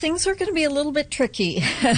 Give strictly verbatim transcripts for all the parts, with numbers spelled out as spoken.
Things are going to be a little bit tricky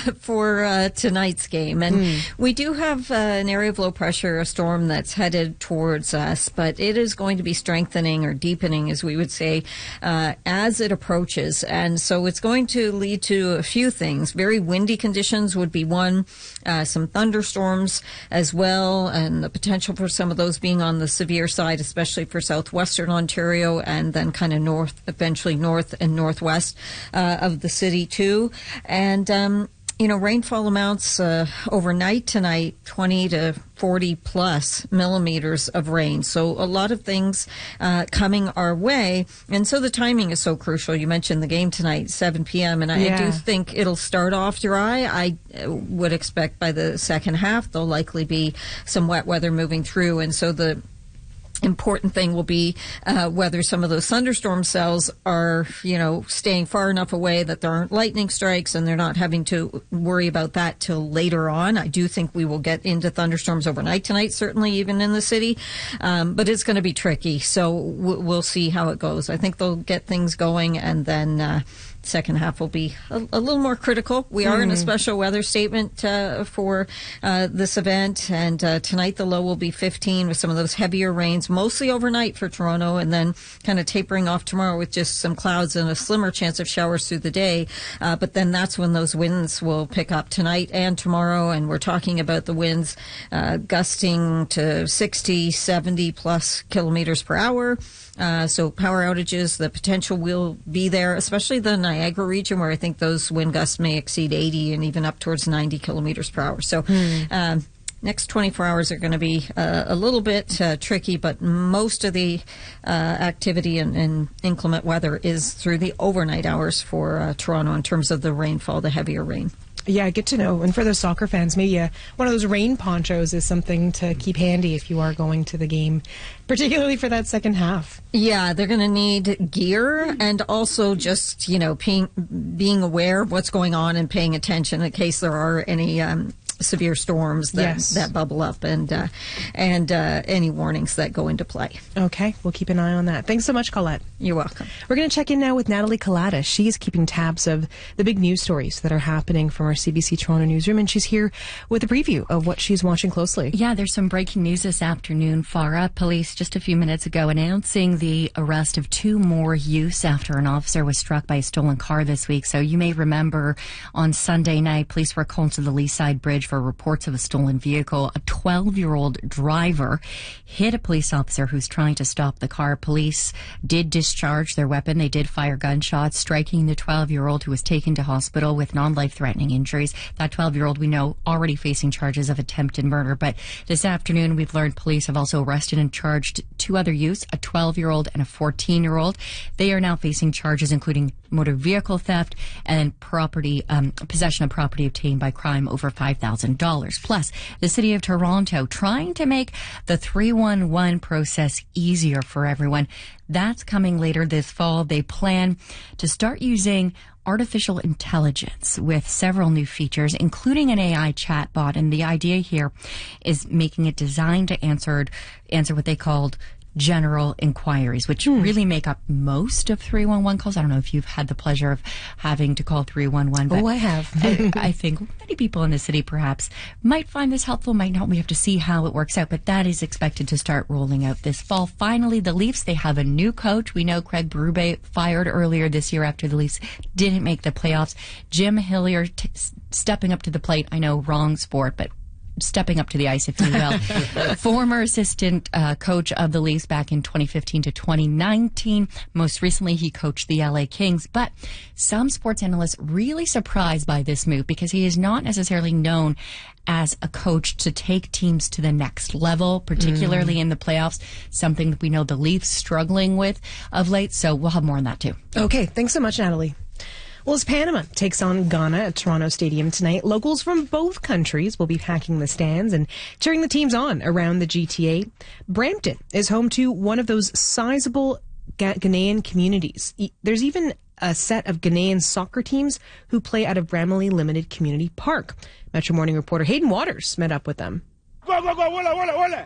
for uh, tonight's game. And mm. we do have uh, an area of low pressure, a storm that's headed towards us, but it is going to be strengthening or deepening, as we would say, uh, as it approaches. And so it's going to lead to a few things. Very windy conditions would be one, uh, some thunderstorms as well, and the potential for some of those being on the severe side, especially for southwestern Ontario and then kind of north, eventually north and northwest uh, of the city. Too. And, um, you know, rainfall amounts uh, overnight tonight, twenty to forty plus millimeters of rain. So a lot of things uh, coming our way. And so the timing is so crucial. You mentioned the game tonight, seven p.m. And I, yeah. I do think it'll start off dry. I would expect by the second half, there'll likely be some wet weather moving through. And so the important thing will be uh, whether some of those thunderstorm cells are, you know, staying far enough away that there aren't lightning strikes and they're not having to worry about that till later on. I do think we will get into thunderstorms overnight tonight, certainly even in the city, um, but it's going to be tricky. So w- we'll see how it goes. I think they'll get things going, and then uh, second half will be a, a little more critical. We are mm. in a special weather statement uh, for uh, this event, and uh, tonight the low will be fifteen with some of those heavier rains, mostly overnight for Toronto, and then kind of tapering off tomorrow with just some clouds and a slimmer chance of showers through the day. Uh, but then that's when those winds will pick up tonight and tomorrow, and we're talking about the winds uh, gusting to sixty, seventy plus kilometers per hour. Uh, so power outages, the potential will be there, especially the Niagara region, where I think those wind gusts may exceed eighty and even up towards ninety kilometers per hour. So mm. um, next twenty-four hours are going to be uh, a little bit uh, tricky, but most of the uh, activity and, and inclement weather is through the overnight hours for uh, Toronto in terms of the rainfall, the heavier rain. Yeah, good to know. And for those soccer fans, maybe uh, one of those rain ponchos is something to keep handy if you are going to the game, particularly for that second half. Yeah, they're going to need gear and also just, you know, being, being aware of what's going on and paying attention in case there are any um, severe storms that, yes. that bubble up, and uh, and uh, any warnings that go into play. Okay, we'll keep an eye on that. Thanks so much, Colette. You're welcome. We're going to check in now with Natalie Kalata. She's keeping tabs of the big news stories that are happening from our C B C Toronto newsroom, and she's here with a preview of what she's watching closely. Yeah, there's some breaking news this afternoon. Farah police just a few minutes ago announcing the arrest of two more youths after an officer was struck by a stolen car this week. So you may remember on Sunday night, police were called to the Leaside Bridge for reports of a stolen vehicle. A twelve-year-old driver hit a police officer who's trying to stop the car. Police did discharge their weapon. They did fire gunshots, striking the twelve-year-old who was taken to hospital with non-life-threatening injuries. That twelve-year-old, we know, already facing charges of attempted murder. But this afternoon, we've learned police have also arrested and charged two other youths, a twelve-year-old and a fourteen-year-old. They are now facing charges including motor vehicle theft and property um, possession of property obtained by crime over five thousand dollars. Plus, the City of Toronto trying to make the three one one process easier for everyone. That's coming later this fall. They plan to start using artificial intelligence with several new features, including an A I chatbot. And the idea here is making it designed to answer, answer what they called general inquiries, which hmm. really make up most of three one one calls. I don't know if you've had the pleasure of having to call three one one. But oh, I have. I, I think many people in the city perhaps might find this helpful, might not. We have to see how it works out, but that is expected to start rolling out this fall. Finally, the Leafs, they have a new coach. We know Craig Berube fired earlier this year after the Leafs didn't make the playoffs. Jim Hillier t- stepping up to the plate. I know, wrong sport, but stepping up to the ice, if you will. Former assistant uh, coach of the Leafs back in twenty fifteen to twenty nineteen. Most recently, he coached the L A Kings. But some sports analysts really surprised by this move because he is not necessarily known as a coach to take teams to the next level, particularly mm. in the playoffs, something that we know the Leafs struggling with of late. So we'll have more on that too. Okay, thanks so much, Natalie. Well, as Panama takes on Ghana at Toronto Stadium tonight, locals from both countries will be packing the stands and cheering the teams on around the G T A. Brampton is home to one of those sizable Ga- Ghanaian communities. E- There's even a set of Ghanaian soccer teams who play out of Bramley Limited Community Park. Metro Morning reporter Hayden Waters met up with them. Go, go, go, walla, walla, walla.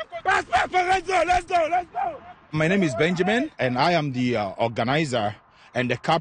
Let's go, let's go, let's go. My name is Benjamin, and I am the uh, organizer and the car